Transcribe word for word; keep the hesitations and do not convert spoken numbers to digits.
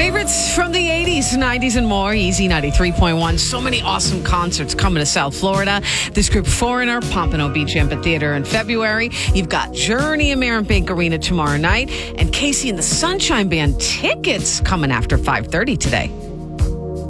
Favorites from the eighties, nineties, and more. Easy ninety-three point one. So many awesome concerts coming to South Florida. This group, Foreigner, Pompano Beach Amphitheater in February. You've got Journey, Bank Arena tomorrow night. And Casey and the Sunshine Band tickets coming after five thirty today.